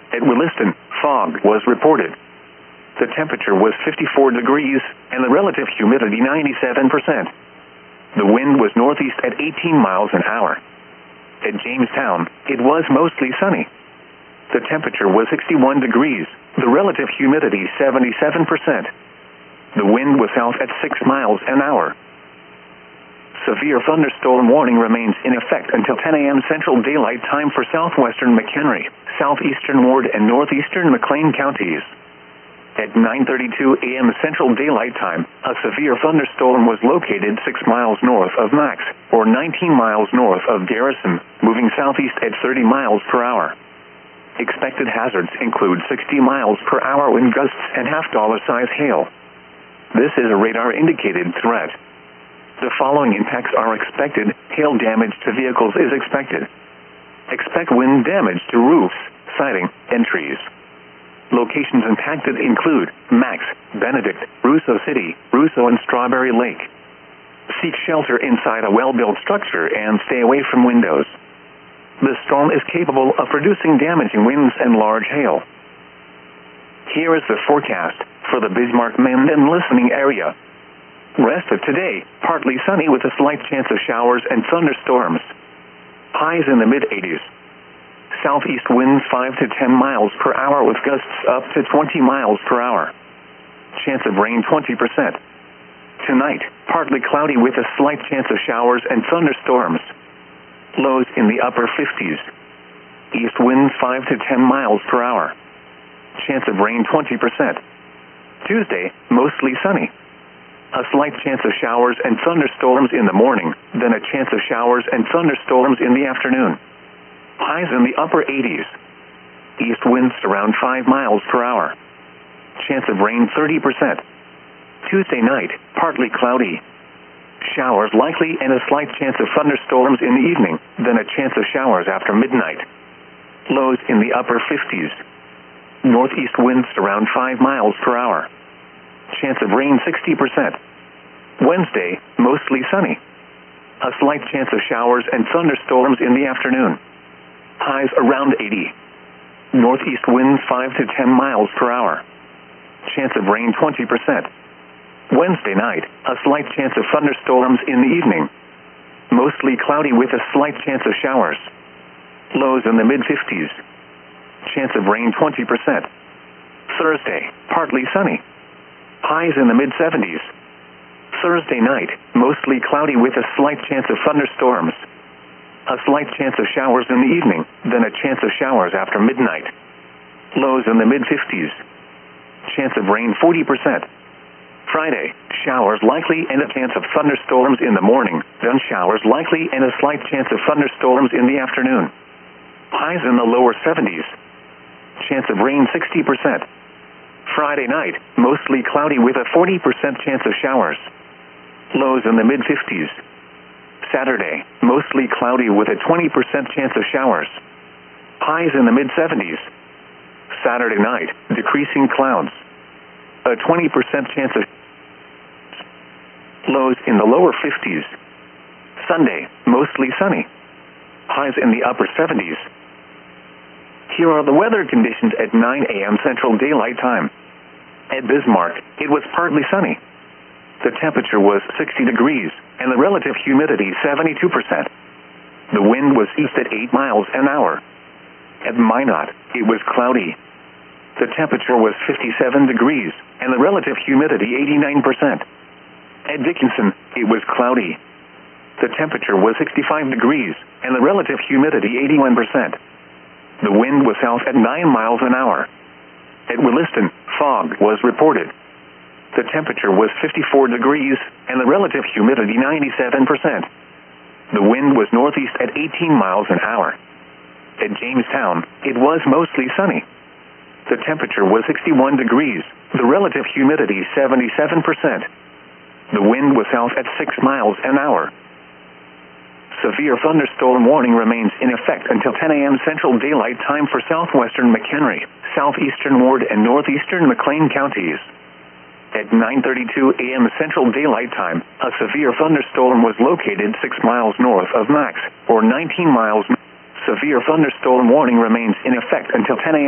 At Williston, fog was reported. The temperature was 54 degrees, and the relative humidity 97%. The wind was northeast at 18 miles an hour. At Jamestown, it was mostly sunny. The temperature was 61 degrees, the relative humidity 77%. The wind was south at 6 miles an hour. Severe thunderstorm warning remains in effect until 10 a.m. Central Daylight Time for southwestern McHenry, southeastern Ward, and northeastern McLean counties. At 9:32 a.m. Central Daylight Time, a severe thunderstorm was located 6 miles north of Max, or 19 miles north of Garrison, moving southeast at 30 miles per hour. Expected hazards include 60 miles per hour wind gusts and half-dollar-size hail. This is a radar-indicated threat. The following impacts are expected. Hail damage to vehicles is expected. Expect wind damage to roofs, siding, and trees. Locations impacted include Max, Benedict, Russo City, Russo, and Strawberry Lake. Seek shelter inside a well-built structure and stay away from windows. The storm is capable of producing damaging winds and large hail. Here is the forecast for the Bismarck-Minden listening area. Rest of today, partly sunny with a slight chance of showers and thunderstorms. Highs in the mid-80s. Southeast winds 5 to 10 miles per hour with gusts up to 20 miles per hour. Chance of rain 20%. Tonight, partly cloudy with a slight chance of showers and thunderstorms. Lows in the upper 50s. East winds 5 to 10 miles per hour. Chance of rain 20%. Tuesday, mostly sunny. A slight chance of showers and thunderstorms in the morning, then a chance of showers and thunderstorms in the afternoon. Highs in the upper 80s. East winds around 5 miles per hour. Chance of rain 30%. Tuesday night, partly cloudy. Showers likely and a slight chance of thunderstorms in the evening, then a chance of showers after midnight. Lows in the upper 50s. Northeast winds around 5 miles per hour. Chance of rain 60%. Wednesday, mostly sunny. A slight chance of showers and thunderstorms in the afternoon. Highs around 80. Northeast winds 5 to 10 miles per hour. Chance of rain 20%. Wednesday night, a slight chance of thunderstorms in the evening. Mostly cloudy with a slight chance of showers. Lows in the mid-50s. Chance of rain 20%. Thursday, partly sunny. Highs in the mid-70s. Thursday night, mostly cloudy with a slight chance of thunderstorms. A slight chance of showers in the evening, then a chance of showers after midnight. Lows in the mid-50s. Chance of rain 40%. Friday, showers likely and a chance of thunderstorms in the morning, then showers likely and a slight chance of thunderstorms in the afternoon. Highs in the lower 70s. Chance of rain 60%. Friday night, mostly cloudy with a 40% chance of showers. Lows in the mid-50s. Saturday, mostly cloudy with a 20% chance of showers. Highs in the mid-70s. Saturday night, decreasing clouds. A 20% chance of lows in the lower 50s. Sunday, mostly sunny. Highs in the upper 70s. Here are the weather conditions at 9 a.m. Central Daylight Time. At Bismarck, it was partly sunny. The temperature was 60 degrees, and the relative humidity 72%. The wind was east at 8 miles an hour. At Minot, it was cloudy. The temperature was 57 degrees, and the relative humidity 89%. At Dickinson, it was cloudy. The temperature was 65 degrees, and the relative humidity 81%. The wind was south at 9 miles an hour. At Williston, fog was reported. The temperature was 54 degrees, and the relative humidity 97%. The wind was northeast at 18 miles an hour. At Jamestown, it was mostly sunny. The temperature was 61 degrees, the relative humidity 77%. The wind was south at 6 miles an hour. Severe thunderstorm warning remains in effect until 10 a.m. Central Daylight Time for southwestern McHenry, southeastern Ward, and northeastern McLean counties. At 9:32 a.m. Central Daylight Time, a severe thunderstorm was located 6 miles north of Max, or 19 miles. Severe thunderstorm warning remains in effect until 10 a.m.